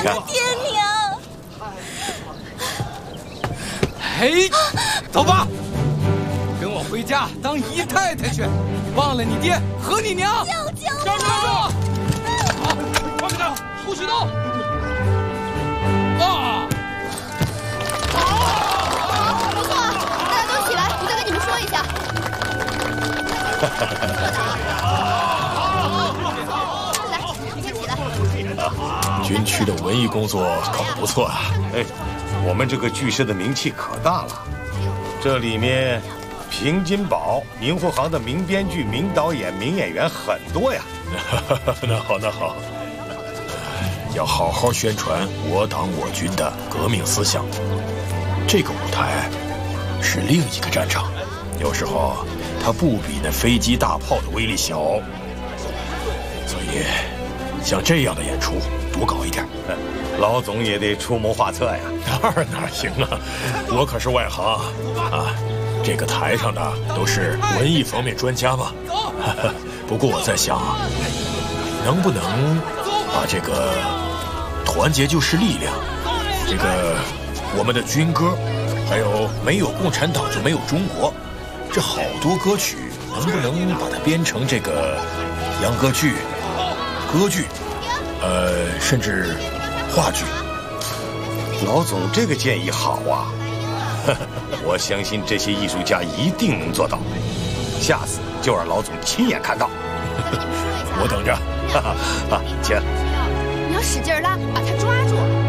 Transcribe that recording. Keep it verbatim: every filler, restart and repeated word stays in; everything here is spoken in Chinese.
爹娘。 嘿，走吧，跟我回家当姨太太去，忘了你爹和你娘。 救救我！ 站住！好，快点，护水刀。啊！ 不错，大家都起来，我再跟你们说一下。来，你先起来。 军区的文艺工作搞得不错啊！ 哎，我们这个剧社的名气可大了，这里面平金宝、明湖行的名编剧、名导演、名演员很多呀。 那好，那好，要好好宣传我党我军的革命思想。这个舞台是另一个战场，有时候它不比那飞机大炮的威力小，所以像这样的演出多搞一点。 老总也得出谋划策呀。 那哪行啊，我可是外行啊。这个台上的都是文艺方面专家嘛。不过我在想，能不能把这个团结就是力量，这个我们的军歌，还有没有共产党就没有中国，这好多歌曲，能不能把它编成这个秧歌剧、歌剧，呃，甚至话剧？ 老总这个建议好啊。我相信这些艺术家一定能做到，下次就让老总亲眼看到。 我等着。 啊，请。 你要使劲拉，把他抓住。